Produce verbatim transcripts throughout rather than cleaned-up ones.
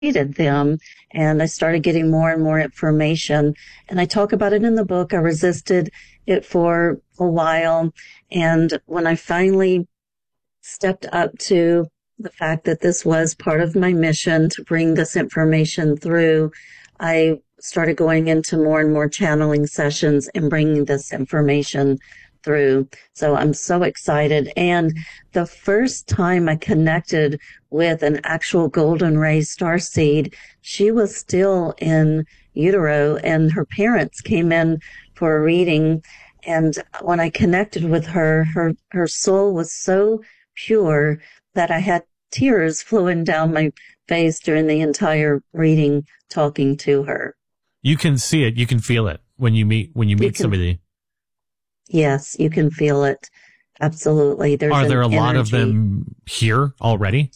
created them. And I started getting more and more information. And I talk about it in the book. I resisted it for a while. And when I finally stepped up to the fact that this was part of my mission to bring this information through, I started going into more and more channeling sessions and bringing this information through. So I'm so excited. And the first time I connected with an actual golden ray starseed, she was still in utero and her parents came in for a reading. And when I connected with her, her, her soul was so pure that I had tears flowing down my face during the entire reading, talking to her. You can see it. You can feel it when you meet, when you meet you can, somebody. Yes, you can feel it. Absolutely. There's Are there a energy. lot of them here already?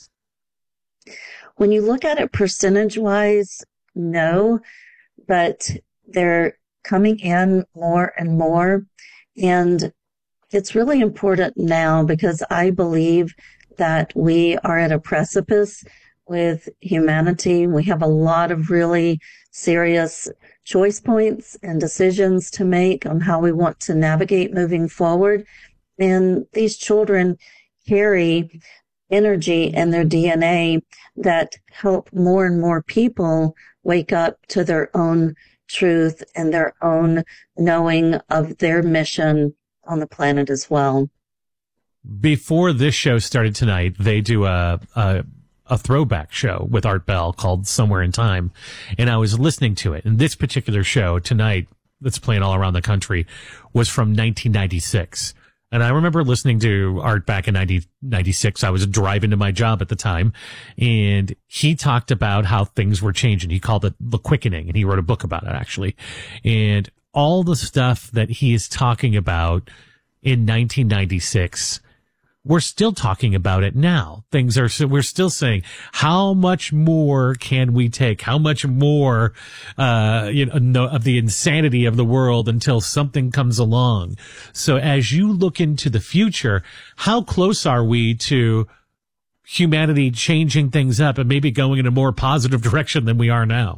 When you look at it percentage wise, no, but they're coming in more and more. And it's really important now because I believe that we are at a precipice with humanity. We have a lot of really serious choice points and decisions to make on how we want to navigate moving forward. And these children carry energy in their D N A that help more and more people wake up to their own truth and their own knowing of their mission on the planet as well. Before this show started tonight, they do a, a a throwback show with Art Bell called Somewhere in Time, and I was listening to it. And this particular show tonight that's playing all around the country was from nineteen ninety-six. And I remember listening to Art back in nineteen ninety-six. I was driving to my job at the time, and he talked about how things were changing. He called it The Quickening, and he wrote a book about it, actually. And all the stuff that he is talking about in nineteen ninety-six, we're still talking about it now. Things are, so we're still saying, how much more can we take? How much more, uh, you know, of the insanity of the world until something comes along? So as you look into the future, how close are we to humanity changing things up and maybe going in a more positive direction than we are now?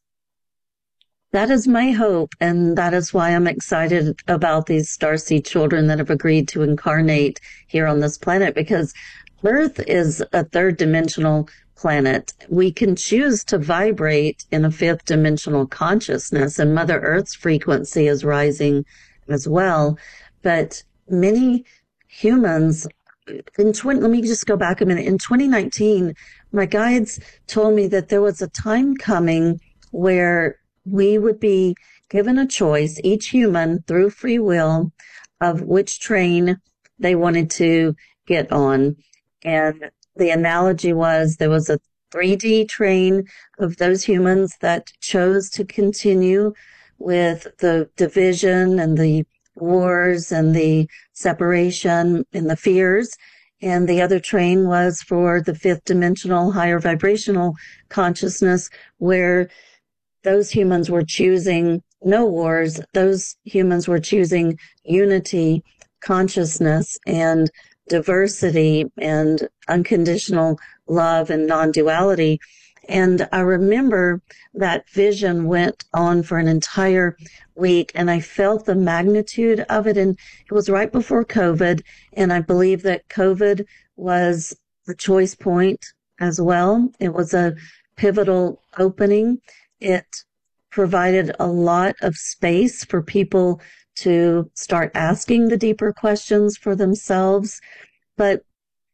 That is my hope, and that is why I'm excited about these starseed children that have agreed to incarnate here on this planet, because Earth is a third dimensional planet. We can choose to vibrate in a fifth dimensional consciousness, and Mother Earth's frequency is rising as well. But many humans, in twenty, let me just go back a minute. In twenty nineteen, my guides told me that there was a time coming where we would be given a choice, each human through free will, of which train they wanted to get on. And the analogy was there was a three D train of those humans that chose to continue with the division and the wars and the separation and the fears. And the other train was for the fifth dimensional higher vibrational consciousness, where those humans were choosing no wars. Those humans were choosing unity, consciousness, and diversity, and unconditional love and non-duality. And I remember that vision went on for an entire week, and I felt the magnitude of it. And it was right before COVID, and I believe that COVID was a choice point as well. It was a pivotal opening. It provided a lot of space for people to start asking the deeper questions for themselves. But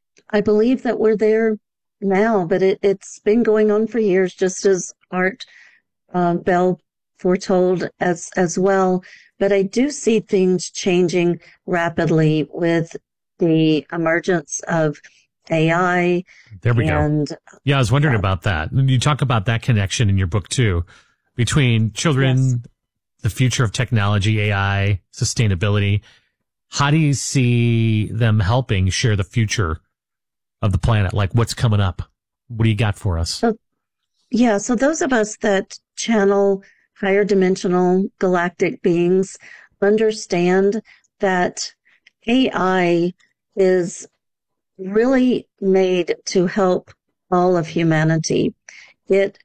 I believe that we're there now, but it, it's been going on for years, just as Art uh, Bell foretold as, as well. But I do see things changing rapidly with the emergence of A I. There we and, go. Yeah, I was wondering yeah. about that. You talk about that connection in your book too, between children, yes. the future of technology, A I, sustainability. How do you see them helping share the future of the planet? Like, what's coming up? What do you got for us? So, yeah, so those of us that channel higher dimensional galactic beings understand that A I is really made to help all of humanity. It